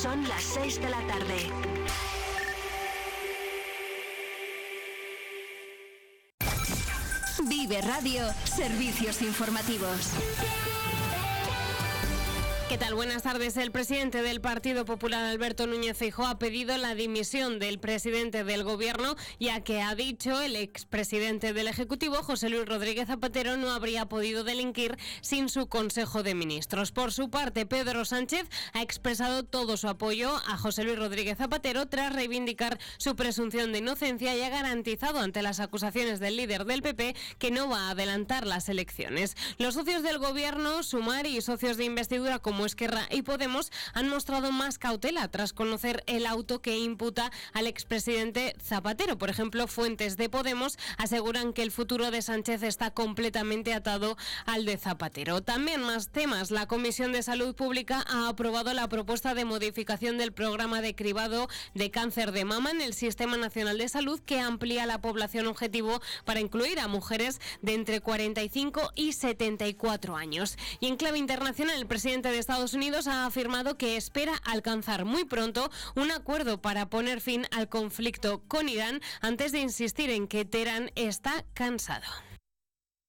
Son las 6 de la tarde. Vive Radio, servicios informativos. ¿Qué tal? Buenas tardes. El presidente del Partido Popular, Alberto Núñez Feijóo, ha pedido la dimisión del presidente del Gobierno, ya que ha dicho el expresidente del Ejecutivo, José Luis Rodríguez Zapatero, no habría podido delinquir sin su Consejo de Ministros. Por su parte, Pedro Sánchez ha expresado todo su apoyo a José Luis Rodríguez Zapatero tras reivindicar su presunción de inocencia y ha garantizado ante las acusaciones del líder del PP que no va a adelantar las elecciones. Los socios del Gobierno, Sumar y socios de investidura como Esquerra y Podemos han mostrado más cautela tras conocer el auto que imputa al expresidente Zapatero. Por ejemplo, fuentes de Podemos aseguran que el futuro de Sánchez está completamente atado al de Zapatero. También más temas. La Comisión de Salud Pública ha aprobado la propuesta de modificación del programa de cribado de cáncer de mama en el Sistema Nacional de Salud, que amplía la población objetivo para incluir a mujeres de entre 45 y 74 años. Y en clave internacional, el presidente de Estados Unidos ha afirmado que espera alcanzar muy pronto un acuerdo para poner fin al conflicto con Irán, antes de insistir en que Teherán está cansado.